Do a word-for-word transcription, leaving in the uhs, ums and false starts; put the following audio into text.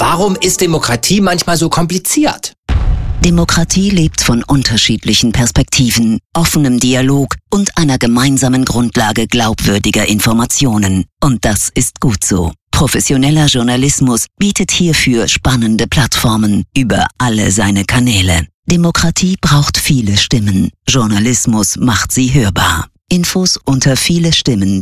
Warum ist Demokratie manchmal so kompliziert? Demokratie lebt von unterschiedlichen Perspektiven, offenem Dialog und einer gemeinsamen Grundlage glaubwürdiger Informationen. Und das ist gut so. Professioneller Journalismus bietet hierfür spannende Plattformen über alle seine Kanäle. Demokratie braucht viele Stimmen. Journalismus macht sie hörbar. Infos unter viele Stimmen.